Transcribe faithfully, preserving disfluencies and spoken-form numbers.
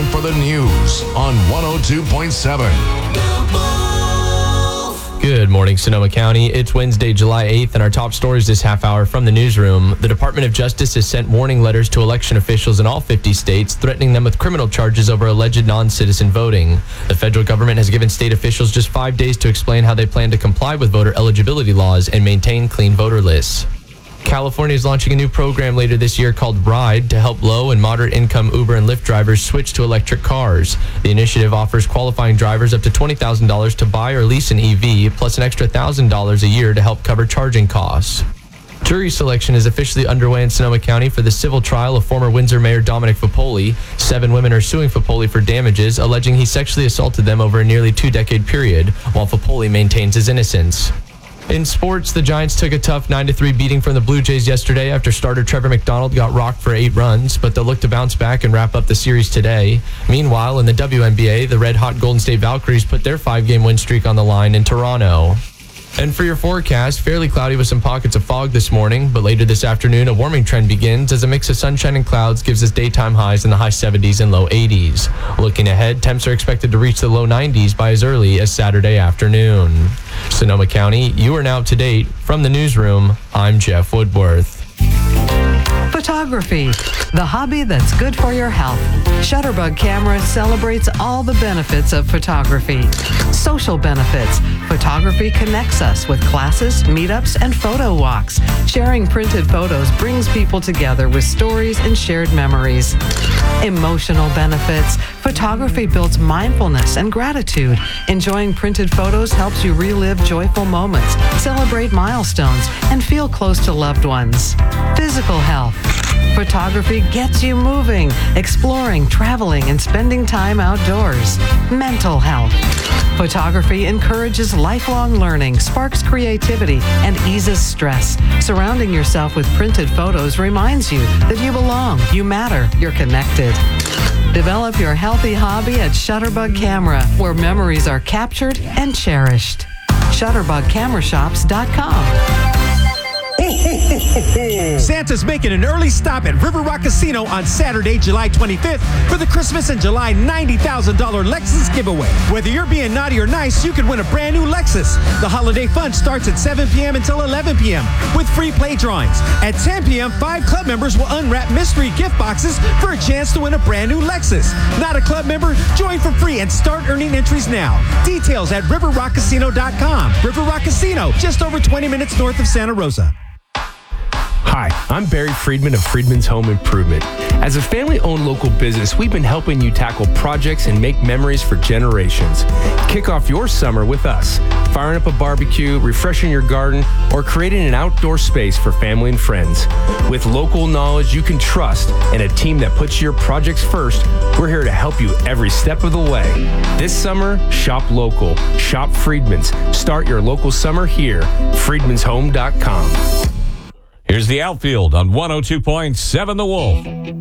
time for the news on one oh two point seven. Good morning, Sonoma County. It's Wednesday, July eighth, and our top stories this half hour from the newsroom. The Department of Justice has sent warning letters to election officials in all fifty states, threatening them with criminal charges over alleged non-citizen voting. The federal government has given state officials just five days to explain how they plan to comply with voter eligibility laws and maintain clean voter lists. California is launching a new program later this year called RIDE to help low and moderate income Uber and Lyft drivers switch to electric cars. The initiative offers qualifying drivers up to twenty thousand dollars to buy or lease an E V, plus an extra one thousand dollars a year to help cover charging costs. Jury selection is officially underway in Sonoma County for the civil trial of former Windsor Mayor Dominic Fapoli. Seven women are suing Fapoli for damages, alleging he sexually assaulted them over a nearly two-decade period, while Fapoli maintains his innocence. In sports, the Giants took a tough nine to three beating from the Blue Jays yesterday after starter Trevor McDonald got rocked for eight runs, but they'll look to bounce back and wrap up the series today. Meanwhile, in the W N B A, the red-hot Golden State Valkyries put their five-game win streak on the line in Toronto. And for your forecast, fairly cloudy with some pockets of fog this morning, but later this afternoon, a warming trend begins as a mix of sunshine and clouds gives us daytime highs in the high seventies and low eighties. Looking ahead, temps are expected to reach the low nineties by as early as Saturday afternoon. Sonoma County, you are now up to date. From the newsroom, I'm Jeff Woodworth. Photography, the hobby that's good for your health. Shutterbug Camera celebrates all the benefits of photography. Social benefits. Photography connects us with classes, meetups, and photo walks. Sharing printed photos brings people together with stories and shared memories. Emotional benefits. Photography builds mindfulness and gratitude. Enjoying printed photos helps you relive joyful moments, celebrate milestones, and feel close to loved ones. Physical health. Photography gets you moving, exploring, traveling, and spending time outdoors. Mental health. Photography encourages lifelong learning, sparks creativity, and eases stress. Surrounding yourself with printed photos reminds you that you belong, you matter, you're connected. Develop your healthy hobby at Shutterbug Camera, where memories are captured and cherished. shutterbug camera shops dot com. Santa's making an early stop at River Rock Casino on Saturday, July twenty-fifth for the Christmas and July ninety thousand dollars Lexus giveaway. Whether you're being naughty or nice, you can win a brand new Lexus. The holiday fun starts at seven p.m. until eleven p.m. with free play drawings. At ten p.m., five club members will unwrap mystery gift boxes for a chance to win a brand new Lexus. Not a club member? Join for free and start earning entries now. Details at river rock casino dot com. River Rock Casino, just over twenty minutes north of Santa Rosa. Hi, I'm Barry Friedman of Friedman's Home Improvement. As a family-owned local business, we've been helping you tackle projects and make memories for generations. Kick off your summer with us, firing up a barbecue, refreshing your garden, or creating an outdoor space for family and friends. With local knowledge you can trust and a team that puts your projects first, we're here to help you every step of the way. This summer, shop local. Shop Friedman's. Start your local summer here. friedmans home dot com. Here's the outfield on one oh two point seven The Wolf.